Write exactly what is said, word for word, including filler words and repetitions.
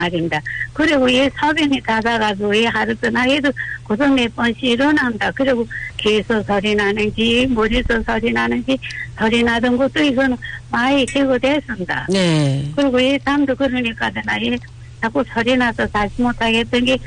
말입니다. 그리고 이 소변이 닫아가지고 이 하루 떠나기도 고성 몇 번씩 일어난다. 그리고 귀에서 소리 나는지 머리에서 소리 나는지 소리 나던 것도 이거는 많이 제거됐습니다. 네. 그리고 이 잠도 그러니까 나 이 자꾸 소리 나서 자지 못하게 했던 게